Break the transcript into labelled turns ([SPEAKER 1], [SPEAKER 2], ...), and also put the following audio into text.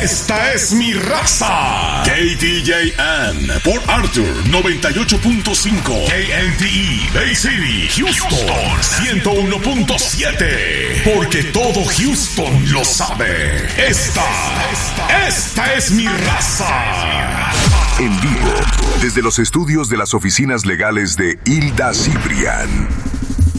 [SPEAKER 1] Esta es mi raza. KDJN, Port Arthur 98.5. KNDE, Bay City, Houston 101.7. Porque todo Houston lo sabe. Esta es mi raza.
[SPEAKER 2] En vivo, desde los estudios de las oficinas legales de Hilda Cibrián.